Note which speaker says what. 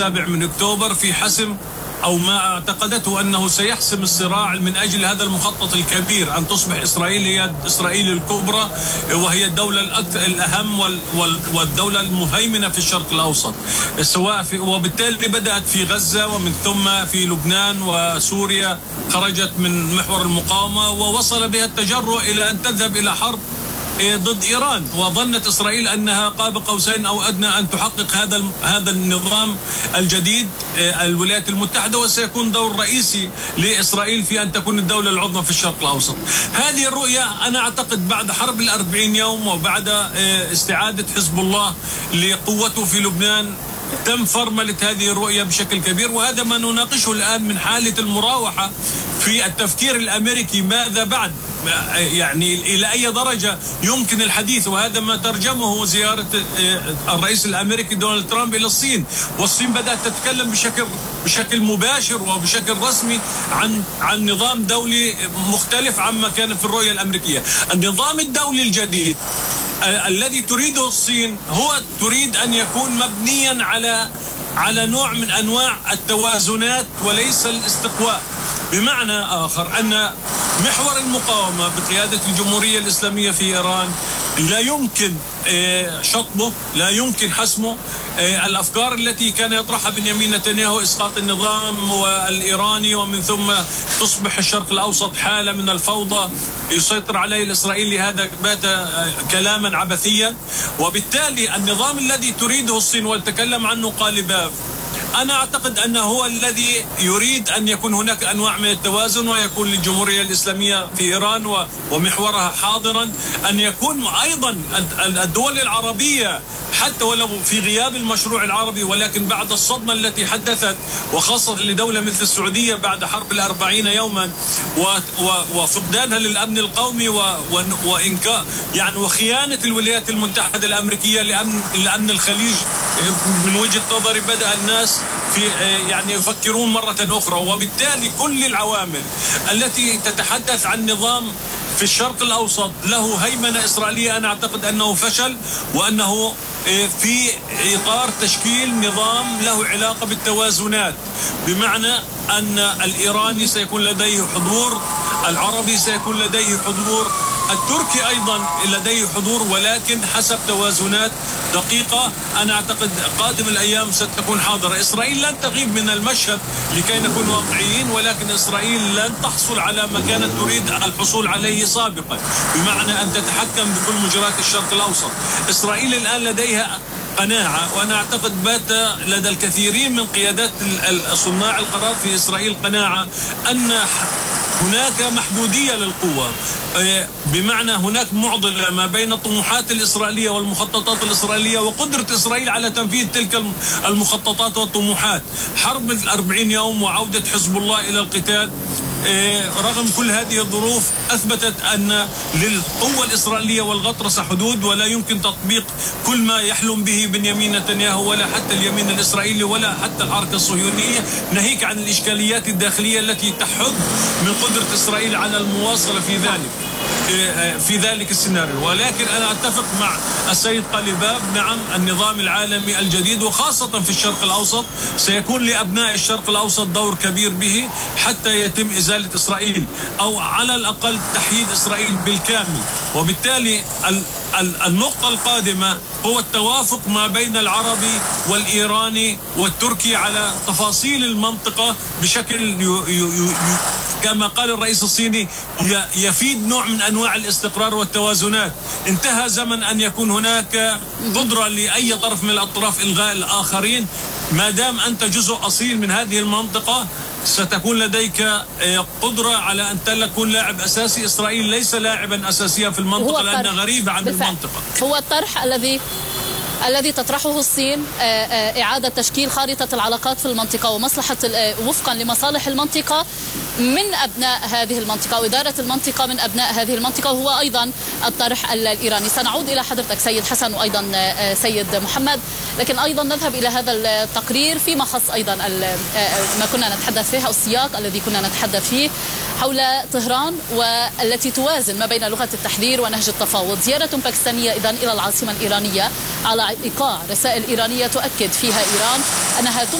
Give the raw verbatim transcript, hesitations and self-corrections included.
Speaker 1: السابع من أكتوبر في حسم أو ما اعتقدته أنه سيحسم الصراع من أجل هذا المخطط الكبير أن تصبح إسرائيل هي إسرائيل الكبرى، وهي الدولة الأهم والدولة المهيمنة في الشرق الأوسط، سواء في وبالتالي بدأت في غزة ومن ثم في لبنان وسوريا، خرجت من محور المقاومة ووصل بها التجرؤ إلى أن تذهب إلى حرب ضد إيران، وظنت إسرائيل أنها قاب قوسين أو أدنى أن تحقق هذا هذا النظام الجديد الولايات المتحدة، وسيكون دور رئيسي لإسرائيل في أن تكون الدولة العظمى في الشرق الأوسط. هذه الرؤية أنا أعتقد بعد حرب الأربعين يوم وبعد استعادة حزب الله لقوته في لبنان تم فرملة هذه الرؤية بشكل كبير، وهذا ما نناقشه الآن من حالة المراوحة في التفكير الأمريكي. ماذا بعد؟ يعني إلى أي درجة يمكن الحديث؟ وهذا ما ترجمه زيارة الرئيس الأمريكي دونالد ترامب إلى الصين، والصين بدأت تتكلم بشكل بشكل مباشر وبشكل رسمي عن عن نظام دولي مختلف عما كان في الرؤية الأمريكية. النظام الدولي الجديد الذي تريده الصين هو تريد أن يكون مبنيا على على نوع من أنواع التوازنات وليس الاستقواء. بمعنى آخر أن محور المقاومة بقيادة الجمهورية الإسلامية في إيران لا يمكن شطبه، لا يمكن حسمه. الأفكار التي كان يطرحها بنيامين نتنياهو، إسقاط النظام والإيراني ومن ثم تصبح الشرق الأوسط حالة من الفوضى يسيطر عليه الإسرائيلي، هذا بات كلاما عبثيا. وبالتالي النظام الذي تريده الصين والتكلم عنه قالباف، أنا أعتقد أنه هو الذي يريد أن يكون هناك أنواع من التوازن، ويكون للجمهورية الإسلامية في إيران ومحورها حاضرا، أن يكون أيضا الدول العربية حتى ولو في غياب المشروع العربي، ولكن بعد الصدمة التي حدثت وخاصة لدولة مثل السعودية بعد حرب الأربعين يوما وفقدانها للأمن القومي وإنكار يعني وخيانة الولايات المتحدة الأمريكية لأمن لأمن الخليج، من وجهة نظري بدأ الناس في يعني يفكرون مرة أخرى. وبالتالي كل العوامل التي تتحدث عن نظام في الشرق الأوسط له هيمنة إسرائيلية، أنا أعتقد أنه فشل، وأنه في إطار تشكيل نظام له علاقة بالتوازنات، بمعنى أن الإيراني سيكون لديه حضور، العربي سيكون لديه حضور، التركي أيضا لديه حضور، ولكن حسب توازنات دقيقة. أنا أعتقد قادم الأيام ستكون حاضرة. إسرائيل لن تغيب من المشهد لكي نكون واقعيين، ولكن إسرائيل لن تحصل على ما كانت تريد الحصول عليه سابقا، بمعنى أن تتحكم بكل مجريات الشرق الأوسط. إسرائيل الآن لديها قناعة، وأنا أعتقد بات لدى الكثيرين من قيادات صناع القرار في إسرائيل قناعة أن هناك محدودية للقوة، بمعنى هناك معضلة ما بين الطموحات الإسرائيلية والمخططات الإسرائيلية وقدرة إسرائيل على تنفيذ تلك المخططات والطموحات. حرب الأربعين يوم وعودة حزب الله إلى القتال، رغم كل هذه الظروف أثبتت أن للقوة الإسرائيلية والغطرسة حدود، ولا يمكن تطبيق كل ما يحلم به بنيامين نتنياهو ولا حتى اليمين الإسرائيلي ولا حتى الحركة الصهيونية، ناهيك عن الإشكاليات الداخلية التي تحد من قدرة إسرائيل على المواصلة في ذلك في ذلك السيناريو. ولكن أنا أتفق مع السيد قالباف، نعم النظام العالمي الجديد وخاصة في الشرق الأوسط سيكون لأبناء الشرق الأوسط دور كبير به حتى يتم إزالة إسرائيل، أو على الأقل تحييد إسرائيل بالكامل. وبالتالي النقطة القادمة هو التوافق ما بين العربي والإيراني والتركي على تفاصيل المنطقة بشكل ي ي ي كما قال الرئيس الصيني يفيد نوع من أنواع الاستقرار والتوازنات. انتهى زمن أن يكون هناك قدرة لأي طرف من الأطراف إلغاء الآخرين. ما دام أنت جزء أصيل من هذه المنطقة ستكون لديك قدرة على أن تكون لاعب أساسي. إسرائيل ليس لاعبا أساسيا في المنطقة لأنها غريبة عن
Speaker 2: بالفعل.
Speaker 1: المنطقة.
Speaker 2: هو الطرح الذي الذي تطرحه الصين إعادة تشكيل خارطة العلاقات في المنطقة ومصلحة وفقا لمصالح المنطقة من أبناء هذه المنطقة وإدارة المنطقة من أبناء هذه المنطقة، وهو أيضا الطرح الإيراني. سنعود إلى حضرتك سيد حسن وأيضا سيد محمد، لكن أيضا نذهب إلى هذا التقرير فيما خص أيضا ما كنا نتحدث فيه، السياق الذي كنا نتحدث فيه حول طهران والتي توازن ما بين لغة التحذير ونهج التفاوض. زيارة باكستانية إذن إلى العاصمة الإيرانية على إيقاع رسائل إيرانية تؤكد فيها إيران أنها